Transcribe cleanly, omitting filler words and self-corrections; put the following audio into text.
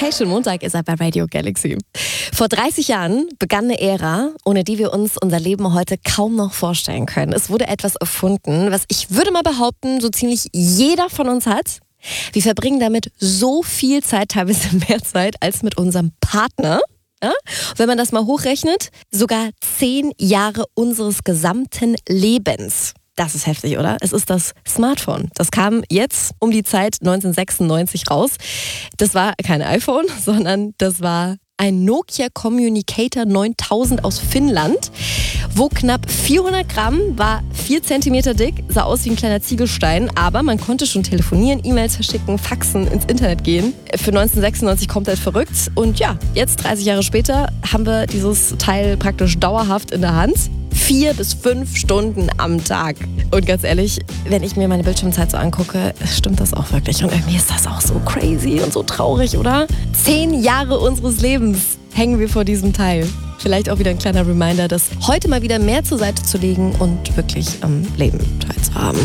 Location Montag ist er bei Radio Galaxy. Vor 30 Jahren begann eine Ära, ohne die wir uns unser Leben heute kaum noch vorstellen können. Es wurde etwas erfunden, was ich würde mal behaupten, so ziemlich jeder von uns hat. Wir verbringen damit so viel Zeit, teilweise mehr Zeit, als mit unserem Partner. Ja? Wenn man das mal hochrechnet, sogar 10 Jahre unseres gesamten Lebens. Das ist heftig, oder? Es ist das Smartphone. Das kam jetzt um die Zeit 1996 raus. Das war kein iPhone, sondern das war ein Nokia Communicator 9000 aus Finnland. Wog knapp 400 Gramm, war 4 Zentimeter dick, sah aus wie ein kleiner Ziegelstein, aber man konnte schon telefonieren, E-Mails verschicken, faxen, ins Internet gehen. Für 1996 komplett verrückt. Und ja, jetzt 30 Jahre später haben wir dieses Teil praktisch dauerhaft in der Hand. 4 bis 5 Stunden am Tag. Und ganz ehrlich, wenn ich mir meine Bildschirmzeit so angucke, stimmt das auch wirklich. Und irgendwie ist das auch so crazy und so traurig, oder? 10 Jahre unseres Lebens hängen wir vor diesem Teil. Vielleicht auch wieder ein kleiner Reminder, das heute mal wieder mehr zur Seite zu legen und wirklich am Leben teilzuhaben.